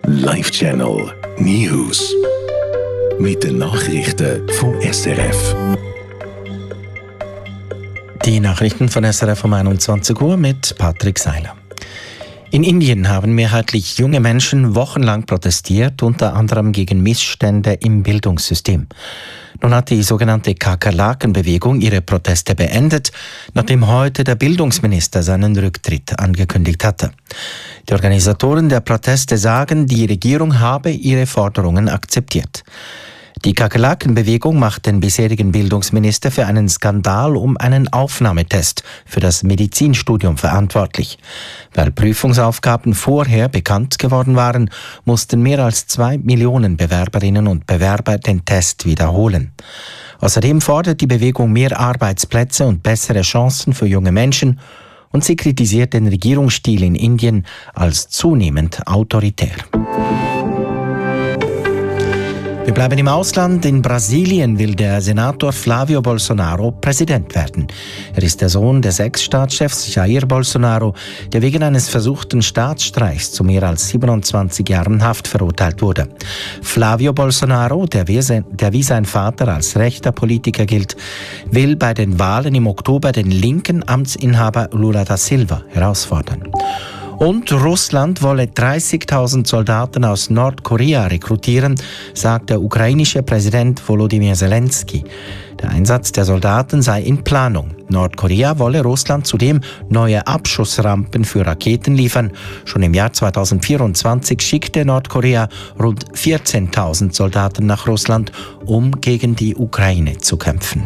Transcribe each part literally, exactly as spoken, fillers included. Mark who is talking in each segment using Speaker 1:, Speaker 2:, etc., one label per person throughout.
Speaker 1: Live Channel News. Mit den Nachrichten vom S R F.
Speaker 2: Die Nachrichten von S R F um einundzwanzig Uhr mit Patrick Seiler. In Indien haben mehrheitlich junge Menschen wochenlang protestiert, unter anderem gegen Missstände im Bildungssystem. Nun hat die sogenannte Kakerlaken-Bewegung ihre Proteste beendet, nachdem heute der Bildungsminister seinen Rücktritt angekündigt hatte. Die Organisatoren der Proteste sagen, die Regierung habe ihre Forderungen akzeptiert. Die Kakerlaken-Bewegung macht den bisherigen Bildungsminister für einen Skandal um einen Aufnahmetest für das Medizinstudium verantwortlich. Weil Prüfungsaufgaben vorher bekannt geworden waren, mussten mehr als zwei Millionen Bewerberinnen und Bewerber den Test wiederholen. Außerdem fordert die Bewegung mehr Arbeitsplätze und bessere Chancen für junge Menschen und sie kritisiert den Regierungsstil in Indien als zunehmend autoritär. Wir bleiben im Ausland. In Brasilien will der Senator Flávio Bolsonaro Präsident werden. Er ist der Sohn des Ex-Staatschefs Jair Bolsonaro, der wegen eines versuchten Staatsstreichs zu mehr als siebenundzwanzig Jahren Haft verurteilt wurde. Flávio Bolsonaro, der wie, sein, der wie sein Vater als rechter Politiker gilt, will bei den Wahlen im Oktober den linken Amtsinhaber Lula da Silva herausfordern. Und Russland wolle dreißigtausend Soldaten aus Nordkorea rekrutieren, sagt der ukrainische Präsident Volodymyr Zelensky. Der Einsatz der Soldaten sei in Planung. Nordkorea wolle Russland zudem neue Abschussrampen für Raketen liefern. Schon im Jahr zweitausendvierundzwanzig schickte Nordkorea rund vierzehntausend Soldaten nach Russland, um gegen die Ukraine zu kämpfen.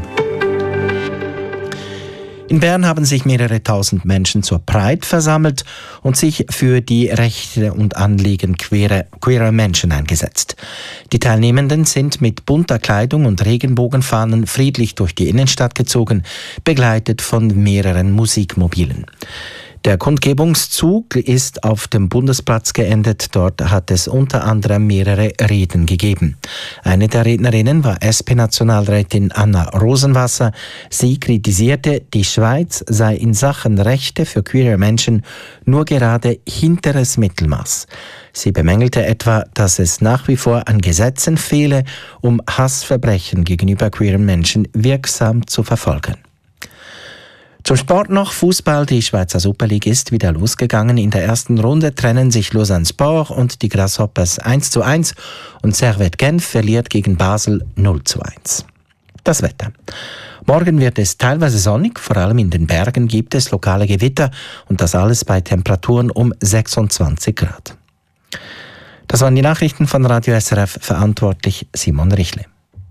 Speaker 2: In Bern haben sich mehrere tausend Menschen zur Pride versammelt und sich für die Rechte und Anliegen queerer, queerer Menschen eingesetzt. Die Teilnehmenden sind mit bunter Kleidung und Regenbogenfahnen friedlich durch die Innenstadt gezogen, begleitet von mehreren Musikmobilen. Der Kundgebungszug ist auf dem Bundesplatz geendet. Dort hat es unter anderem mehrere Reden gegeben. Eine der Rednerinnen war S P-Nationalrätin Anna Rosenwasser. Sie kritisierte, die Schweiz sei in Sachen Rechte für queere Menschen nur gerade hinteres Mittelmaß. Sie bemängelte etwa, dass es nach wie vor an Gesetzen fehle, um Hassverbrechen gegenüber queeren Menschen wirksam zu verfolgen. Zum Sport noch Fußball. Die Schweizer Super League ist wieder losgegangen. In der ersten Runde trennen sich Lausanne Sport und die Grasshoppers eins zu eins und Servette Genf verliert gegen Basel null zu eins. Das Wetter. Morgen wird es teilweise sonnig, vor allem in den Bergen gibt es lokale Gewitter und das alles bei Temperaturen um sechsundzwanzig Grad. Das waren die Nachrichten von Radio S R F, verantwortlich Simon Richle.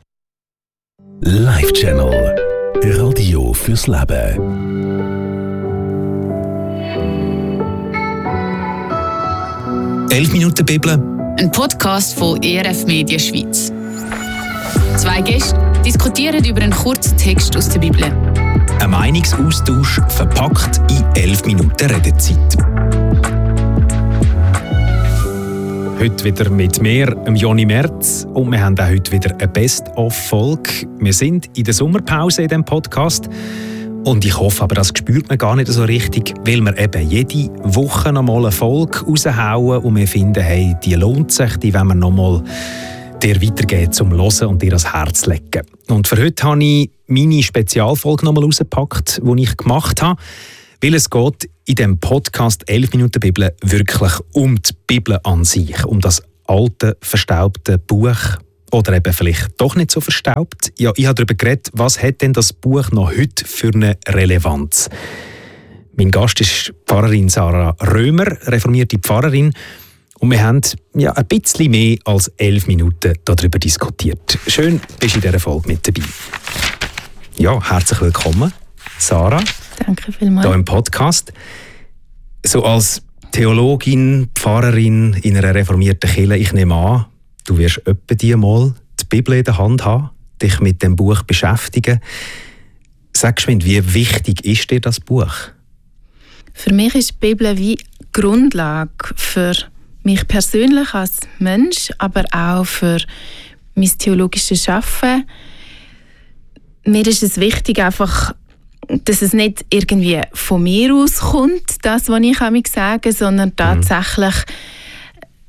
Speaker 1: Live Channel Radio fürs Leben.
Speaker 3: elf Minuten Bibel.
Speaker 4: Ein Podcast von E R F Media Schweiz. Zwei Gäste diskutieren über einen kurzen Text aus der Bibel.
Speaker 3: Ein Meinungsaustausch verpackt in elf Minuten Redezeit. Heute wieder mit mir, Johnny Merz, und wir haben auch heute wieder eine Best-of-Folge. Wir sind in der Sommerpause in diesem Podcast und ich hoffe aber, das spürt man gar nicht so richtig, weil wir eben jede Woche noch mal eine Folge raushauen und wir finden, hey, die lohnt sich, die wollen wir noch mal dir weitergeben zum Hören und dir ans Herz legen. Und für heute habe ich meine Spezialfolge noch mal rausgepackt, die ich gemacht habe, weil es geht in diesem Podcast elf Minuten Bibel wirklich um die Bibel an sich, um das alte, verstaubte Buch oder eben vielleicht doch nicht so verstaubt. Ja, ich habe darüber geredet, was hat denn das Buch noch heute für eine Relevanz? Mein Gast ist Pfarrerin Sarah Römer, reformierte Pfarrerin, und wir haben ja, ein bisschen mehr als elf Minuten darüber diskutiert. Schön, bist du in dieser Folge mit dabei. Ja, herzlich willkommen, Sarah.
Speaker 5: Danke vielmals.
Speaker 3: Hier im Podcast. So als Theologin, Pfarrerin in einer reformierten Kirche, ich nehme an, du wirst etwa die mal die Bibel in der Hand haben, dich mit dem Buch beschäftigen. Sag mir, wie wichtig ist dir das Buch?
Speaker 5: Für mich ist die Bibel wie Grundlage für mich persönlich als Mensch, aber auch für mein theologisches Arbeiten. Mir ist es wichtig, einfach, dass es nicht irgendwie von mir aus kommt, das, was ich sage, sondern tatsächlich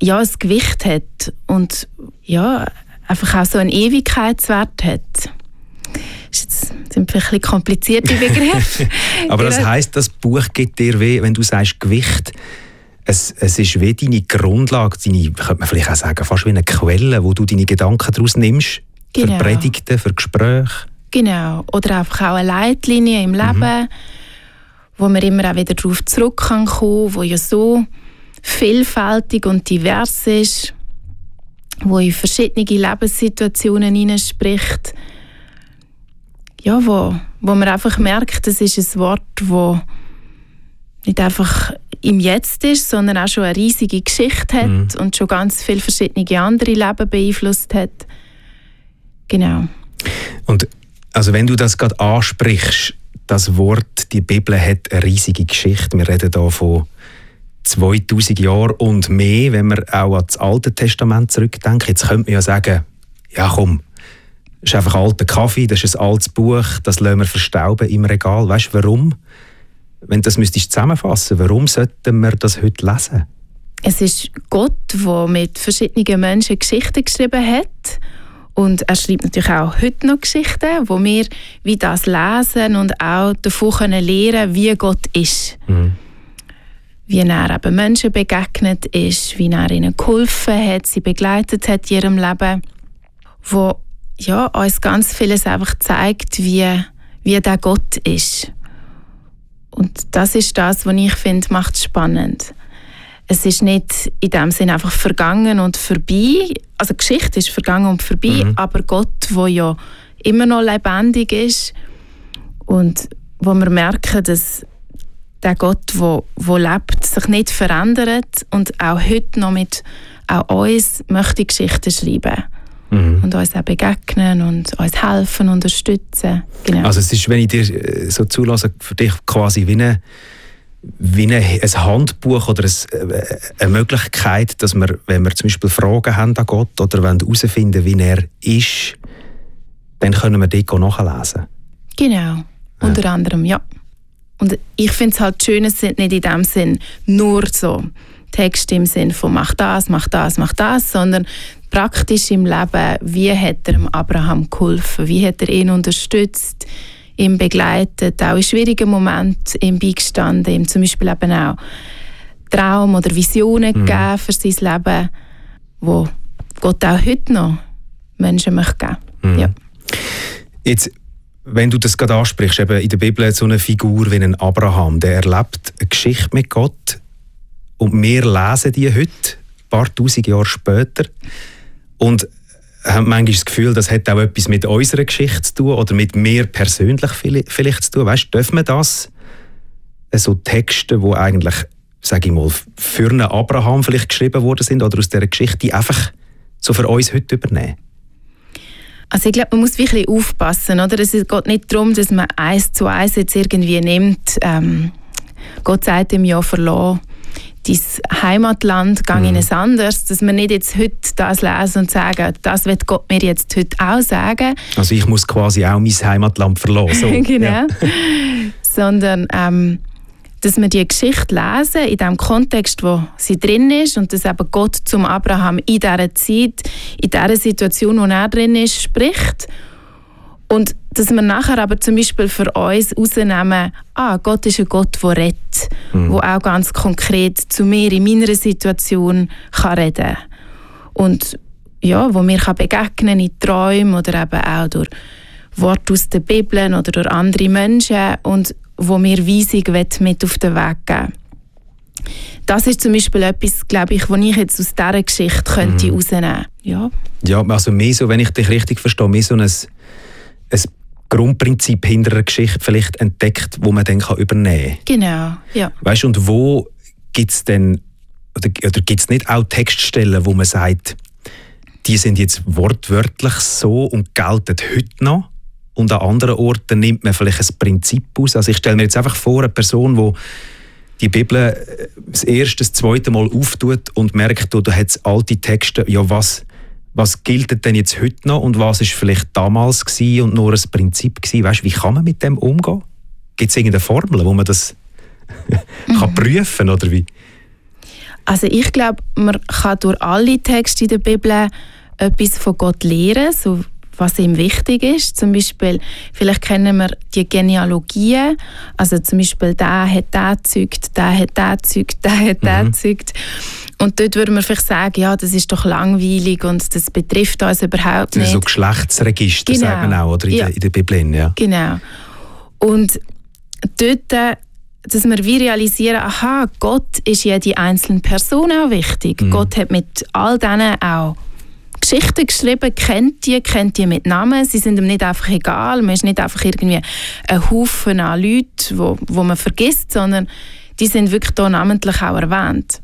Speaker 5: ja, ein Gewicht hat und ja, einfach auch so einen Ewigkeitswert hat. Das sind vielleicht ein bisschen komplizierte Begriffe.
Speaker 3: Aber das heisst, das Buch gibt dir weh, wenn du sagst Gewicht. Es, es ist wie deine Grundlage, deine, könnte man vielleicht auch sagen, fast wie eine Quelle, wo du deine Gedanken daraus nimmst. Genau. Für Predigten, für Gespräche. Genau.
Speaker 5: Oder einfach auch eine Leitlinie im Leben, mhm. wo man immer auch wieder darauf zurückkommen kann, wo ja so vielfältig und divers ist, wo in verschiedene Lebenssituationen hineinspricht. Ja, wo, wo man einfach merkt, das ist ein Wort, das nicht einfach im Jetzt ist, sondern auch schon eine riesige Geschichte hat mhm. und schon ganz viele verschiedene andere Leben beeinflusst hat. Genau.
Speaker 3: Und also wenn du das gerade ansprichst, das Wort, die Bibel hat eine riesige Geschichte. Wir reden hier von zweitausend Jahren und mehr, wenn wir auch an das Alte Testament zurückdenken. Jetzt könnte man ja sagen, ja komm, das ist einfach alter Kaffee, das ist ein altes Buch, das lassen wir verstauben im Regal. Weißt du, warum? Wenn du das müsstest zusammenfassen, warum sollten wir das heute lesen?
Speaker 5: Es ist Gott, der mit verschiedenen Menschen Geschichten geschrieben hat. Und er schreibt natürlich auch heute noch Geschichten, wo wir wie das lesen und auch davon können lernen, wie Gott ist. Mhm. Wie er eben Menschen begegnet ist, wie er ihnen geholfen hat, sie begleitet hat in ihrem Leben. Wo ja, uns ganz vieles einfach zeigt, wie, wie der Gott ist. Und das ist das, was ich finde, macht es spannend. Es ist nicht in dem Sinne einfach vergangen und vorbei. Also die Geschichte ist vergangen und vorbei, mhm. aber Gott, der ja immer noch lebendig ist und wo wir merken, dass der Gott, der, der lebt, sich nicht verändert und auch heute noch mit auch uns möchte Geschichten schreiben. Mhm. Und uns auch begegnen und uns helfen, unterstützen. Genau.
Speaker 3: Also es ist, wenn ich dir so zulasse, für dich quasi wie, eine, wie eine, ein Handbuch oder eine, eine Möglichkeit, dass wir, wenn wir zum Beispiel Fragen haben an Gott oder herausfinden, wie er ist, dann können wir dort nachlesen.
Speaker 5: Genau,
Speaker 3: ja.
Speaker 5: Unter anderem, ja. Und ich finde es halt schön, es sind nicht in dem Sinn nur so Texte im Sinn von mach das, mach das, mach das, sondern praktisch im Leben, wie hat er dem Abraham geholfen, wie hat er ihn unterstützt, ihn begleitet, auch in schwierigen Momenten ihm beigestanden, ihm zum Beispiel eben auch Traum oder Visionen mhm. gegeben für sein Leben, wo Gott auch heute noch Menschen möchte geben. Mhm. Ja.
Speaker 3: Jetzt, wenn du das gerade ansprichst, eben in der Bibel so eine Figur wie ein Abraham, der erlebt eine Geschichte mit Gott und wir lesen die heute, ein paar tausend Jahre später, und haben manchmal das Gefühl, das hat auch etwas mit unserer Geschichte zu tun oder mit mir persönlich vielleicht zu tun. Weißt, dürfen wir das, so Texte, die eigentlich, sage ich mal, für einen Abraham vielleicht geschrieben worden sind oder aus dieser Geschichte, die einfach so für uns heute übernehmen?
Speaker 5: Also ich glaube, man muss wirklich aufpassen, oder? Es geht nicht darum, dass man eins zu eins jetzt irgendwie nimmt. Ähm, Gott sagt ihm ja, verlassen dein Heimatland, gang in ein anderes, dass wir nicht jetzt heute das lesen und sagen, das wird Gott mir jetzt heute auch sagen.
Speaker 3: Also ich muss quasi auch mein Heimatland verlassen. So.
Speaker 5: Genau.
Speaker 3: Ja.
Speaker 5: Sondern, ähm, dass wir die Geschichte lesen, in dem Kontext, wo sie drin ist und dass eben Gott zum Abraham in dieser Zeit, in dieser Situation, wo er drin ist, spricht. Und dass wir nachher aber zum Beispiel für uns rausnehmen, ah, Gott ist ein Gott, der redet, mhm. der auch ganz konkret zu mir in meiner Situation kann reden. Und ja, wo mir kann begegnen in Träumen oder eben auch durch Worte aus der Bibel oder durch andere Menschen und wo mir Weisung mit auf den Weg geben. Das ist zum Beispiel etwas, glaube ich, was ich jetzt aus dieser Geschichte könnte mhm. rausnehmen. Ja.
Speaker 3: Ja, also mehr so, wenn ich dich richtig verstehe, mehr so ein ein Grundprinzip hinter einer Geschichte vielleicht entdeckt, wo man dann übernehmen kann.
Speaker 5: Genau, ja.
Speaker 3: Weißt du, und wo gibt es denn, oder, oder gibt es nicht auch Textstellen, wo man sagt, die sind jetzt wortwörtlich so und gelten heute noch, und an anderen Orten nimmt man vielleicht ein Prinzip aus? Also ich stelle mir jetzt einfach vor, eine Person, die die Bibel das erste, das zweite Mal auftut und merkt, da hat es alte Texte, ja was... Was gilt denn jetzt heute noch und was war vielleicht damals gewesen und nur ein Prinzip gewesen? Weißt, wie kann man mit dem umgehen? Gibt es irgendeine Formel, wo man das mhm. kann prüfen oder wie?
Speaker 5: Also ich glaube, man kann durch alle Texte in der Bibel etwas von Gott lernen, so was ihm wichtig ist. Zum Beispiel, vielleicht kennen wir die Genealogien, also zum Beispiel, der hat den gezeugt, der hat den gezeugt, der hat den gezeugt. Und dort würde man vielleicht sagen, ja, das ist doch langweilig und das betrifft uns überhaupt nicht.
Speaker 3: So Geschlechtsregister,
Speaker 5: genau.
Speaker 3: sagt man auch, oder in, ja. der, in der Bibel. Ja.
Speaker 5: Genau. Und dort, dass wir wie realisieren, aha, Gott ist jede einzelne Person auch wichtig. Mhm. Gott hat mit all denen auch Geschichten geschrieben, kennt die, kennt die mit Namen. Sie sind ihm nicht einfach egal. Man ist nicht einfach irgendwie ein Haufen an Leuten, wo, wo man vergisst, sondern die sind wirklich da namentlich auch erwähnt.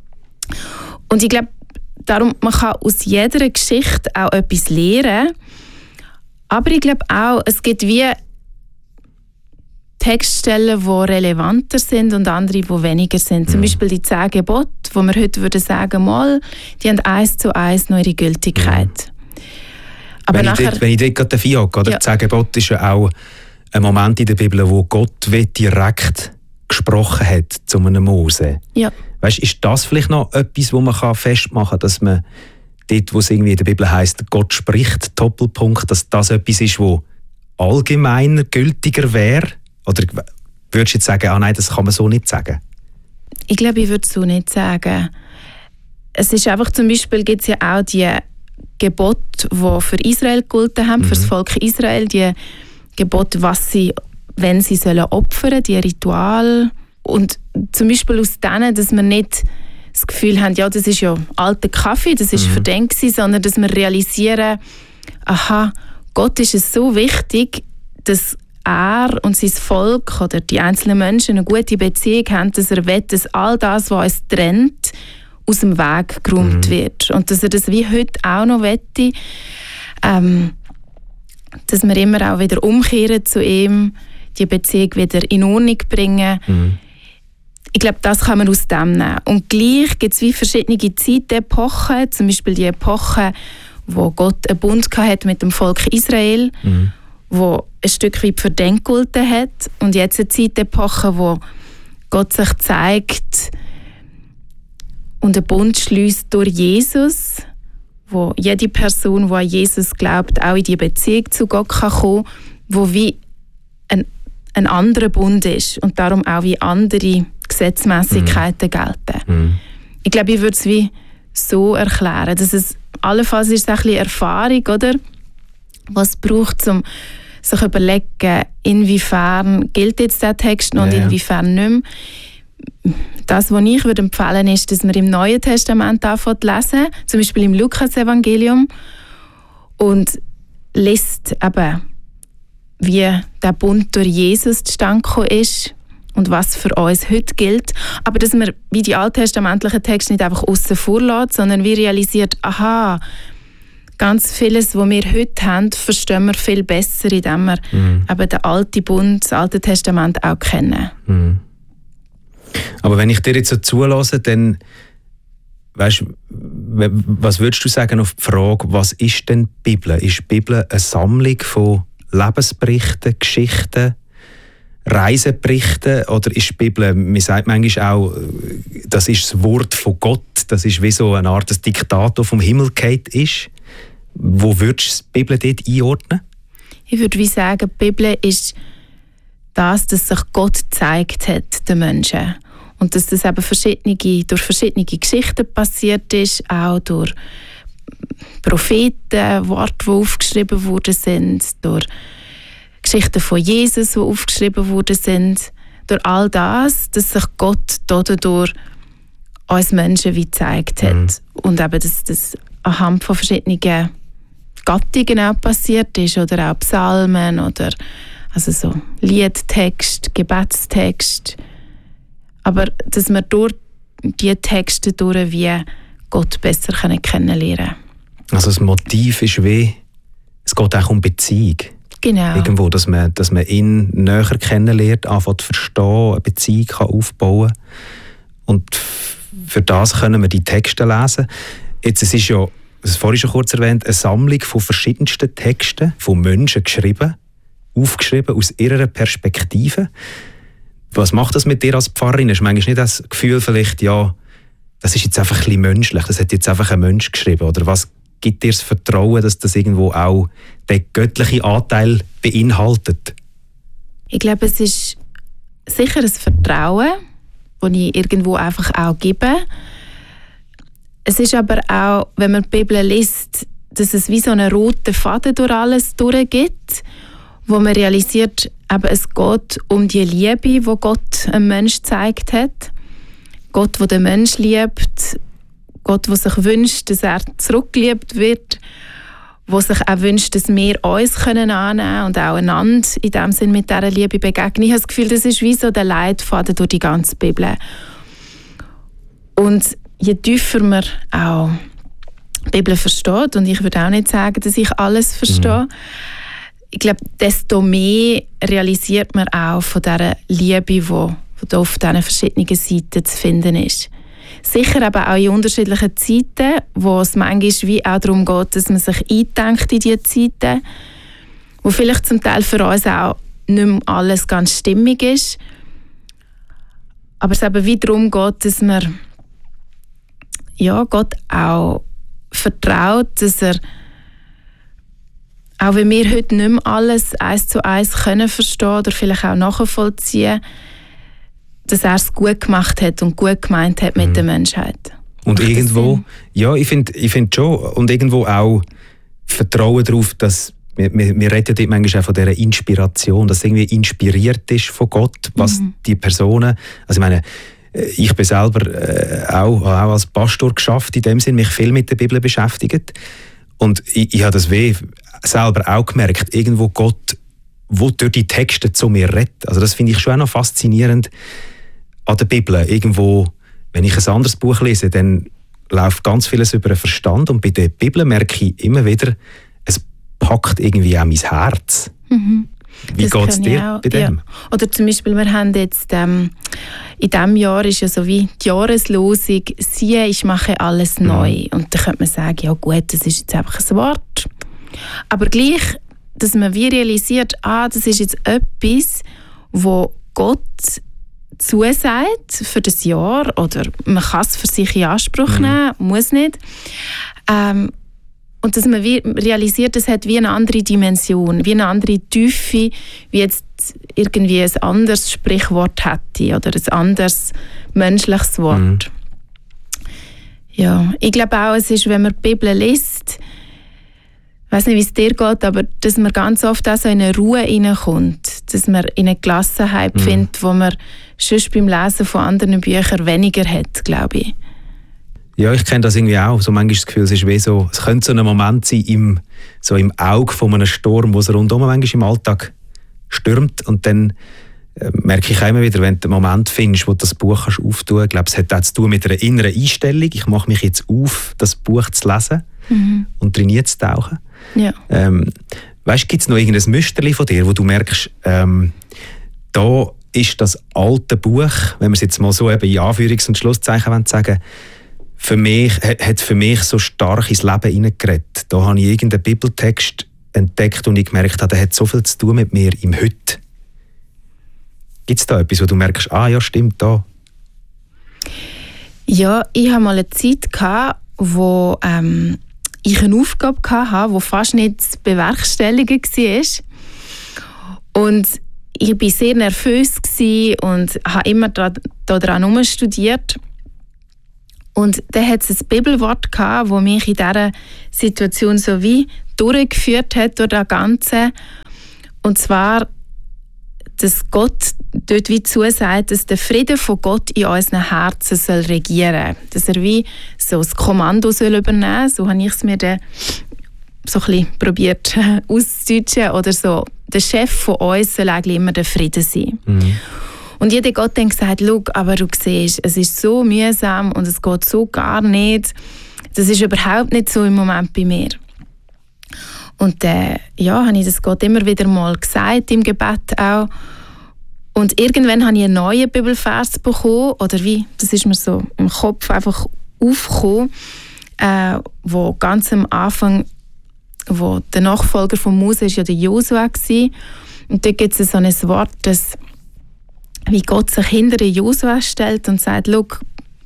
Speaker 5: Und ich glaube, darum, man kann aus jeder Geschichte auch etwas lernen. Aber ich glaube auch, es gibt wie Textstellen, die relevanter sind und andere, die weniger sind. Mhm. Zum Beispiel die zehn Gebote, wo wir heute würden sagen, mal, die haben eins zu eins noch ihre Gültigkeit. Mhm. Aber
Speaker 3: wenn,
Speaker 5: nachher,
Speaker 3: ich dort, wenn ich dort gerade dafür hocke, oder?
Speaker 5: Ja.
Speaker 3: Die zehn Gebote ist ja auch ein Moment in der Bibel, wo Gott direkt gesprochen hat zu einem Mose.
Speaker 5: Ja.
Speaker 3: Weißt, ist das vielleicht noch etwas, wo man festmachen kann, dass man dort, wo es irgendwie in der Bibel heisst, Gott spricht, Doppelpunkt, dass das etwas ist, wo allgemeiner, gültiger wäre? Oder würdest du jetzt sagen, ah nein, das kann man so nicht sagen?
Speaker 5: Ich glaube, ich würde es so nicht sagen. Es ist einfach, zum Beispiel gibt es ja auch die Gebote, die für Israel gegolten haben, mhm. für das Volk Israel, die Gebote, was sie, wenn sie sollen opfern, die Ritual. Und zum Beispiel aus denen, dass wir nicht das Gefühl haben, ja, das ist ja alter Kaffee, das ist mhm. für den gewesen, sondern dass wir realisieren, aha, Gott ist es so wichtig, dass er und sein Volk oder die einzelnen Menschen eine gute Beziehung haben, dass er will, dass all das, was uns trennt, aus dem Weg geräumt mhm. wird. Und dass er das wie heute auch noch wette, ähm, dass wir immer auch wieder umkehren zu ihm, die Beziehung wieder in Ordnung bringen. Mhm. Ich glaube, das kann man aus dem nehmen. Und gleich gibt es wie verschiedene Zeitepochen, zum Beispiel die Epoche, wo Gott einen Bund hatte mit dem Volk Israel, mhm. wo ein Stück weit für den gegolten hat. Und jetzt eine Zeitepoche, wo Gott sich zeigt und einen Bund schließt durch Jesus, wo jede Person, die an Jesus glaubt, auch in die Beziehung zu Gott kann kommen, wo wie ein, ein anderer Bund ist und darum auch wie andere Gesetzmäßigkeiten mhm. gelten. Mhm. Ich glaube, ich würde es wie so erklären, dass es allenfalls ist es ein bisschen Erfahrung, oder? Was es braucht, um sich zu überlegen, inwiefern gilt jetzt der Text noch ja, und inwiefern nicht mehr. Das, was ich würde empfehlen würde, ist, dass man im Neuen Testament anfängt zu lesen, zum Beispiel im Lukas-Evangelium, und liest eben, wie der Bund durch Jesus zustande gekommen ist und was für uns heute gilt. Aber dass man wie die alttestamentlichen Texte nicht einfach aussen vor lässt, sondern wie realisiert, aha, ganz vieles, was wir heute haben, verstehen wir viel besser, indem wir mhm. eben den alten Bund, das Alte Testament auch kennen.
Speaker 3: Mhm. Aber wenn ich dir jetzt so zulasse, dann weißt, was würdest du sagen auf die Frage, was ist denn die Bibel? Ist die Bibel eine Sammlung von Lebensberichten, Geschichten, Reiseberichten, oder ist die Bibel, man sagt manchmal auch, das ist das Wort von Gott, das ist wie so eine Art des Diktator vom Himmel gefallen ist? Wo würdest du die Bibel dort einordnen?
Speaker 5: Ich würde wie sagen, die Bibel ist das, dass sich Gott gezeigt hat den Menschen. Und dass das eben verschiedene, durch verschiedene Geschichten passiert ist, auch durch Propheten, Worte, die aufgeschrieben worden sind, durch Geschichten von Jesus, die aufgeschrieben worden sind, durch all das, dass sich Gott dadurch uns Menschen wie gezeigt hat. Mhm. Und eben, dass das anhand von verschiedenen Gattungen auch passiert ist, oder auch Psalmen, oder also so Liedtext, Gebetstext. Aber dass wir durch diese Texte durch wie Gott besser kennenlernen können.
Speaker 3: Also das Motiv ist wie, es geht auch um Beziehung.
Speaker 5: Genau.
Speaker 3: Irgendwo, dass man, dass man ihn näher kennenlernt, anfängt zu verstehen, eine Beziehung kann aufbauen. Und für das können wir die Texte lesen. Jetzt, es ist ja, das vorhin schon kurz erwähnt, eine Sammlung von verschiedensten Texten, von Menschen geschrieben, aufgeschrieben aus ihrer Perspektive. Was macht das mit dir als Pfarrerin? Hast du manchmal nicht das Gefühl, vielleicht, ja, das ist jetzt einfach ein bisschen menschlich, das hat jetzt einfach ein Mensch geschrieben? Oder was gibt dir das Vertrauen, dass das irgendwo auch den göttlichen Anteil beinhaltet?
Speaker 5: Ich glaube, es ist sicher ein Vertrauen, das ich irgendwo einfach auch gebe. Es ist aber auch, wenn man die Bibel liest, dass es wie so einen roten Faden durch alles durchgeht, wo man realisiert, eben, es geht um die Liebe, die Gott einem Menschen gezeigt hat. Gott, der den Menschen liebt. Gott, der sich wünscht, dass er zurückgeliebt wird. Der sich auch wünscht, dass wir uns können annehmen und auch einander in dem Sinn mit dieser Liebe begegnen. Ich habe das Gefühl, das ist wie so der Leitfaden durch die ganze Bibel. Und je tiefer man auch die Bibel versteht, und ich würde auch nicht sagen, dass ich alles verstehe, mhm. ich glaube, desto mehr realisiert man auch von dieser Liebe, die, die auf diesen verschiedenen Seiten zu finden ist. Sicher aber auch in unterschiedlichen Zeiten, wo es manchmal wie auch darum geht, dass man sich eindenkt in diese Zeiten, wo vielleicht zum Teil für uns auch nicht mehr alles ganz stimmig ist. Aber es eben wie darum geht, dass man ja, Gott auch vertraut, dass er, auch wenn wir heute nicht mehr alles eins zu eins können verstehen oder vielleicht auch nachvollziehen, dass er es gut gemacht hat und gut gemeint hat mit mhm. der Menschheit.
Speaker 3: Und Macht irgendwo, ja, ich finde ich find schon, und irgendwo auch Vertrauen darauf, dass wir, wir, wir reden dort manchmal auch von dieser Inspiration, dass irgendwie inspiriert ist von Gott, was mhm. die Personen, also ich meine, ich bin selber äh, auch, auch als Pastor geschafft, in dem Sinn, mich viel mit der Bibel beschäftigt. Und ich, ich habe das weh selber auch gemerkt, irgendwo Gott, wo durch die Texte zu mir redet. Also das finde ich schon auch noch faszinierend an der Bibel. Irgendwo, wenn ich ein anderes Buch lese, dann läuft ganz vieles über den Verstand. Und bei der Bibel merke ich immer wieder, es packt irgendwie auch mein Herz. Mhm. Wie geht es dir auch, bei dem? Ja.
Speaker 5: Oder zum Beispiel, wir haben jetzt, ähm, in diesem Jahr ist ja so wie die Jahreslosung, siehe, ich mache alles mhm. neu. Und da könnte man sagen, ja gut, das ist jetzt einfach ein Wort. Aber gleich, dass man wie realisiert, ah, das ist jetzt etwas, wo Gott zusagt für das Jahr, oder man kann es für sich in Anspruch mhm. nehmen, muss nicht. Ähm, Und dass man wie realisiert, es hat wie eine andere Dimension, wie eine andere Tiefe, wie jetzt irgendwie ein anderes Sprichwort hätte oder ein anderes menschliches Wort. Mhm. Ja, ich glaube auch, es ist, wenn man die Bibel liest, ich weiß nicht, wie es dir geht, aber dass man ganz oft auch so in eine Ruhe hineinkommt, dass man in eine Gelassenheit mhm. findet, wo man sonst beim Lesen von anderen Büchern weniger hat, glaube ich.
Speaker 3: Ja, ich kenne das irgendwie auch. So manchmal das Gefühl, es ist wie so, es könnte so ein Moment sein im, so im Auge von einem Sturm, wo es rundum manchmal im Alltag stürmt. Und dann äh, merke ich auch immer wieder, wenn du einen Moment findest, wo du das Buch kannst auftun kannst. Ich glaube, es hat auch zu tun mit einer inneren Einstellung. Ich mache mich jetzt auf, das Buch zu lesen mhm. und drin zu tauchen. Ja. Ähm, weißt du, gibt es noch irgendein Müsterchen von dir, wo du merkst, ähm, da ist das alte Buch, wenn wir es jetzt mal so eben in Anführungs- und Schlusszeichen sagen, für mich, hat für mich so stark ins Leben hineingeredet. Da habe ich irgendeinen Bibeltext entdeckt und ich gemerkt habe, der hat so viel zu tun mit mir im Heute. Gibt es da etwas, wo du merkst, ah ja, stimmt, da?
Speaker 5: Ja, ich hatte mal eine Zeit gehabt, wo ähm, ich eine Aufgabe hatte, die fast nicht zu bewerkstelligen war. Und ich war sehr nervös und habe immer daran herumstudiert. Und dann hat es ein Bibelwort gehabt, das mich in dieser Situation so wie durchgeführt hat durch das Ganze. Und zwar, dass Gott dort wie zusagt, dass der Friede von Gott in unseren Herzen soll regieren soll. Dass er wie so das Kommando soll übernehmen soll. So habe ich es mir dann so ein bisschen probiert auszudeutschen. Oder so, der Chef von uns soll eigentlich immer der Friede sein. Mhm. Und jeder Gott hat gesagt, schau, aber du siehst, es ist so mühsam und es geht so gar nicht. Das ist überhaupt nicht so im Moment bei mir. Und äh, ja, habe ich das Gott immer wieder mal gesagt, im Gebet auch. Und irgendwann habe ich einen neuen Bibelvers bekommen, oder wie, das ist mir so im Kopf einfach aufgekommen, äh, wo ganz am Anfang, wo der Nachfolger von Mose ist ja der Josua war. Und dort gibt es so ein Wort, das wie Gott sich hinter Josua stellt und sagt, schau,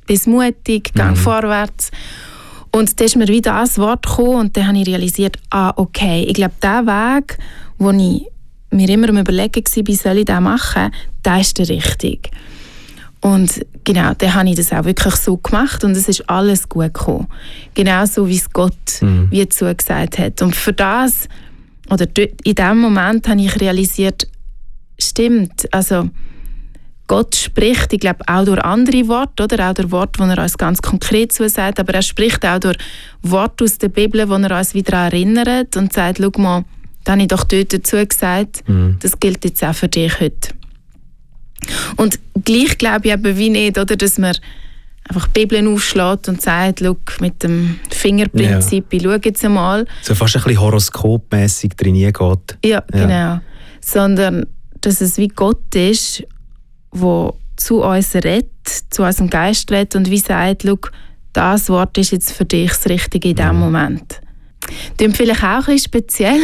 Speaker 5: bist mutig, geh
Speaker 3: mhm.
Speaker 5: vorwärts. Und dann ist mir wieder das Wort gekommen und dann habe ich realisiert, ah, okay, ich glaube, der Weg, wo ich mir immer am Überlegen war, wie soll ich das machen, der ist der richtige. Und genau, dann habe ich das auch wirklich so gemacht und es ist alles gut gekommen. Genau so, wie es Gott mhm. wie zugesagt hat. Und für das, oder in diesem Moment habe ich realisiert, stimmt, also Gott spricht, ich glaube, auch durch andere Worte, oder? Auch durch Worte, die er uns ganz konkret zusagt, aber er spricht auch durch Worte aus der Bibel, wo er uns wieder erinnert und sagt, schau mal, das habe ich doch dort dazu gesagt, mhm. das gilt jetzt auch für dich heute. Und gleich glaube ich eben wie nicht, oder, dass man einfach die Bibel aufschlägt und sagt, schau, mit dem Fingerprinzip, ja. ich schaue jetzt einmal.
Speaker 3: So fast ein bisschen horoskopmässig drin geht.
Speaker 5: Ja, genau. Ja. Sondern, dass es wie Gott ist, der zu uns redet, zu unserem Geist redet und wie sagt, schau, das Wort ist jetzt für dich das Richtige in diesem mhm. Moment. Das ist vielleicht auch ein bisschen speziell.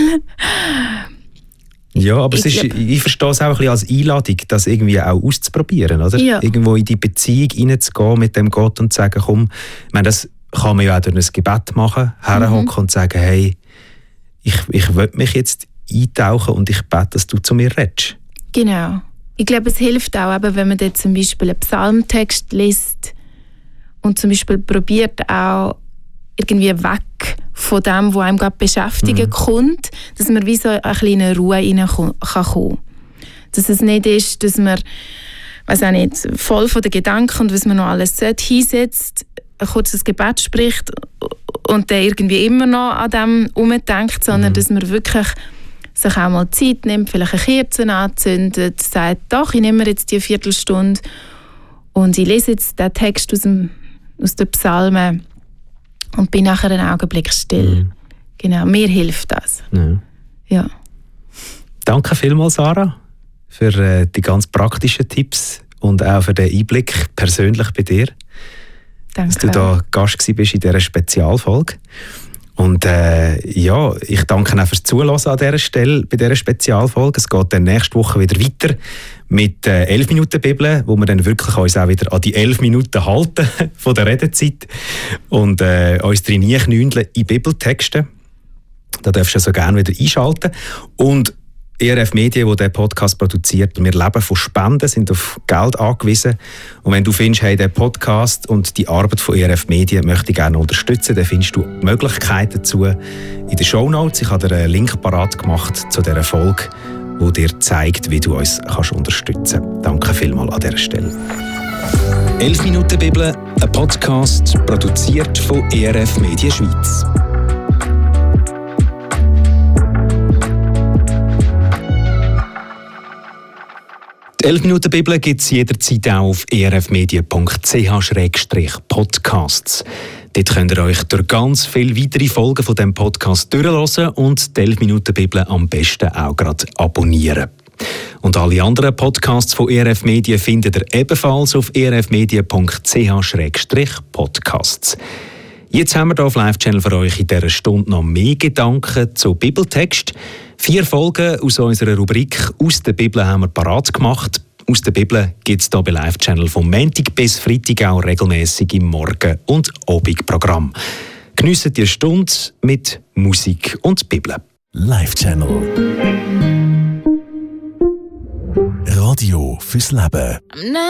Speaker 3: Ja, aber
Speaker 5: ich,
Speaker 3: es ist, ich verstehe es auch ein bisschen als Einladung, das irgendwie auch auszuprobieren, oder?
Speaker 5: Ja.
Speaker 3: Irgendwo in die Beziehung hineinzugehen mit dem Gott und zu sagen, komm, ich meine, das kann man ja auch durch ein Gebet machen, herhocken mhm. und sagen, hey, ich, ich will mich jetzt eintauchen und ich bete, dass du zu mir redest.
Speaker 5: Genau. Ich glaube, es hilft auch, wenn man jetzt zum Beispiel einen Psalmtext liest und zum Beispiel probiert auch irgendwie weg von dem, was einem gerade beschäftigen mhm. kommt, dass man wie so eine kleine Ruhe rein kann kommen. Dass es nicht ist, dass man, weiß auch nicht, voll von den Gedanken und was man noch alles sollte, hinsetzt, ein kurzes Gebet spricht und dann irgendwie immer noch an dem umdenkt, sondern mhm. dass man wirklich sich auch mal Zeit nimmt, vielleicht eine Kerze anzündet, sagt, doch, ich nehme mir jetzt die Viertelstunde und ich lese jetzt den Text aus, dem, aus den Psalmen und bin nachher einen Augenblick still. Mhm. Genau, mir hilft das.
Speaker 3: Ja.
Speaker 5: Ja.
Speaker 3: Danke vielmals, Sarah, für äh, die ganz praktischen Tipps und auch für den Einblick persönlich bei dir.
Speaker 5: Danke.
Speaker 3: Dass du da Gast gewesen bist in dieser Spezialfolge. Und äh, ja, ich danke auch fürs Zuhören an dieser Stelle, bei dieser Spezialfolge. Es geht dann nächste Woche wieder weiter mit äh, elf Minuten Bibel, wo wir dann wirklich uns auch wieder an die elf Minuten halten von der Redezeit und äh, uns drin knündeln in Bibeltexten. Da darfst du so gerne wieder einschalten. Und E R F Medien, die diesen Podcast produziert, wir leben von Spenden, sind auf Geld angewiesen. Und wenn du findest, hey, der Podcast und die Arbeit von E R F Medien möchte ich gerne unterstützen, dann findest du Möglichkeiten dazu in den Shownotes. Ich habe dir einen Link parat gemacht zu dieser Folge, der dir zeigt, wie du uns kannst unterstützen kannst. Danke vielmals an dieser Stelle. elf Minuten Bibel, ein Podcast, produziert von E R F Medien Schweiz. Die elf Minuten Bibel gibt es jederzeit auch auf e r f medien punkt c h slash podcasts. Dort könnt ihr euch durch ganz viele weitere Folgen von diesem Podcast durchhören und die elf Minuten Bibel am besten auch gerade abonnieren. Und alle anderen Podcasts von E R F Medien findet ihr ebenfalls auf e r f medien punkt c h slash podcasts. Jetzt haben wir hier auf Live-Channel für euch in dieser Stunde noch mehr Gedanken zu Bibeltext. Vier Folgen aus unserer Rubrik «Aus der Bibel» haben wir parat gemacht. «Aus der Bibel» gibt es hier bei Live-Channel vom Montag bis Freitag auch regelmässig im Morgen- und Abendprogramm. Geniessen die Stunde mit Musik und Bibel.
Speaker 1: Live-Channel Radio fürs Leben.